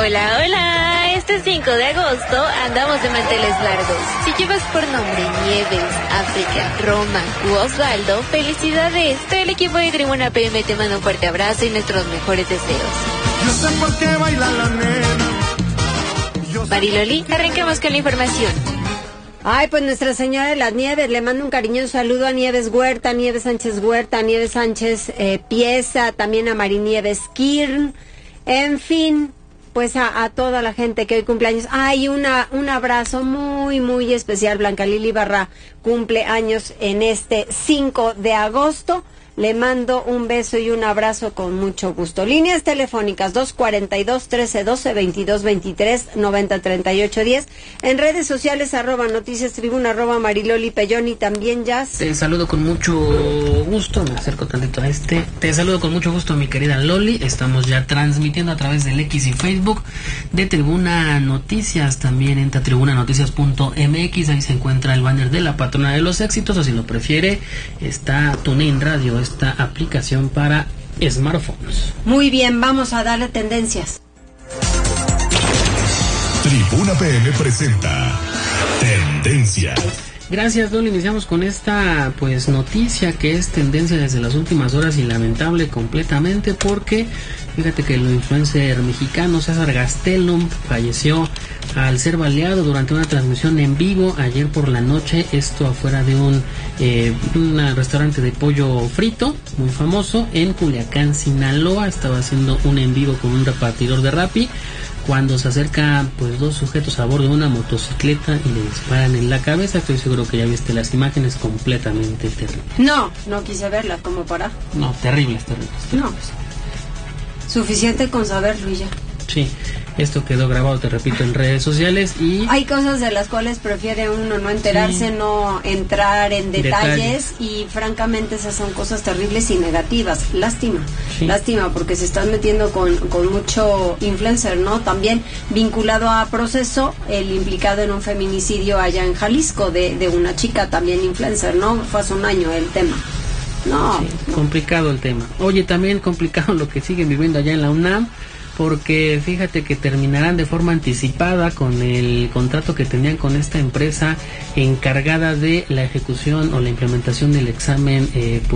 Hola, hola, este 5 de agosto andamos de manteles largos. Si llevas por nombre Nieves, África, Roma u Osvaldo, felicidades. Todo el equipo de Tribuna PM te manda un fuerte abrazo y nuestros mejores deseos. Yo sé por qué baila la nena. Mariloli, arranquemos con la información. Ay, pues Nuestra Señora de las Nieves, le mando un cariñoso saludo a Nieves Huerta, Nieves Sánchez Huerta, Nieves Sánchez Pieza, también a Marinieves Kirn, en fin, pues a toda la gente que hoy cumpleaños. Ay, un abrazo muy, muy especial. Blanca Lili Barra cumple años en este 5 de agosto. Le mando un beso y un abrazo con mucho gusto. Líneas telefónicas 242-1312-2223-903810. En redes sociales @Noticias Tribuna, @Mariloli Pellón y también Jazz. Te saludo con mucho gusto, me acerco tantito a este. Te saludo con mucho gusto, mi querida Loli. Estamos ya transmitiendo a través del X y Facebook de Tribuna Noticias. También entra a tribunanoticias.mx. Ahí se encuentra el banner de la patrona de los éxitos, o si lo prefiere, está TuneIn Radio, esta aplicación para smartphones. Muy bien, vamos a darle tendencias. Tribuna PM presenta Tendencias. Gracias, Loli. Iniciamos con esta pues noticia que es tendencia desde las últimas horas y lamentable completamente, porque fíjate que el influencer mexicano César Gastelum falleció al ser baleado durante una transmisión en vivo ayer por la noche, esto afuera de un restaurante de pollo frito muy famoso en Culiacán, Sinaloa. Estaba haciendo un en vivo con un repartidor de Rappi cuando se acercan pues dos sujetos a bordo de una motocicleta y le disparan en la cabeza. Estoy seguro que ya viste las imágenes, completamente terribles. No quise verlas, como para. No, terribles. No, suficiente con saberlo y ya. Sí, esto quedó grabado, te repito, en redes sociales y... Hay cosas de las cuales prefiere uno no enterarse, sí, no entrar en detalles y francamente esas son cosas terribles y negativas. Lástima, sí. Lástima, porque se están metiendo con mucho influencer, ¿no? También vinculado a proceso, el implicado en un feminicidio allá en Jalisco de una chica también influencer, ¿no? Fue hace un año el tema. No, sí, complicado el tema. Oye, también complicado lo que siguen viviendo allá en la UNAM, porque fíjate que terminarán de forma anticipada con el contrato que tenían con esta empresa encargada de la ejecución o la implementación del examen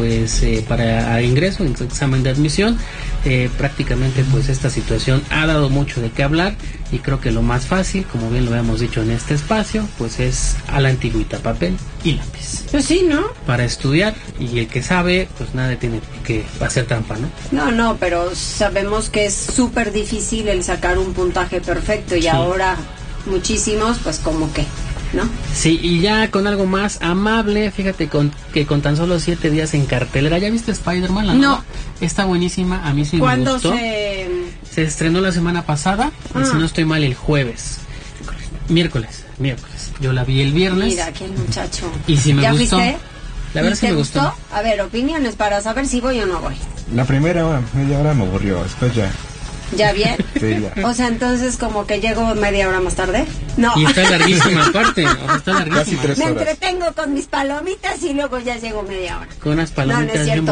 para ingreso, el examen de admisión. Prácticamente pues esta situación ha dado mucho de qué hablar y creo que lo más fácil, como bien lo habíamos dicho en este espacio, pues es a la antigüita, papel y lápiz. Pues sí, ¿no? Para estudiar, y el que sabe, pues nada tiene que hacer trampa, ¿no? No, pero sabemos que es súper difícil el sacar un puntaje perfecto y sí. Ahora muchísimos, pues como que, ¿no? Sí, y ya con algo más amable, fíjate que con tan solo 7 días en cartelera. ¿Ya viste Spider-Man? No. Está buenísima, a mí sí me gustó. ¿Cuándo se estrenó la semana pasada, y si no estoy mal, el jueves. Miércoles. Yo la vi el viernes. Mira, qué muchacho. Y si me gustó. ¿Ya viste? La verdad es que me gustó. A ver, opiniones para saber si voy o no voy. La primera media hora me aburrió, después ya. ¿Ya bien? Sí, ya. O sea, entonces como que llego media hora más tarde. No. Y está larguísima aparte, está larguísima. Casi 3 horas. Me entretengo con mis palomitas y luego ya llego media hora. Con unas palomitas. No es cierto.